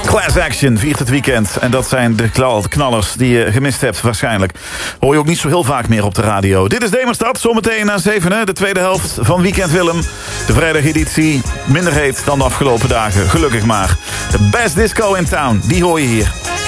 Class Action viert het weekend. En dat zijn de knallers die je gemist hebt waarschijnlijk. Hoor je ook niet zo heel vaak meer op de radio. Dit is Demerstad, zometeen na 7, de tweede helft van Weekend Willem. De vrijdageditie, minder heet dan de afgelopen dagen. Gelukkig maar. De best disco in town, die hoor je hier.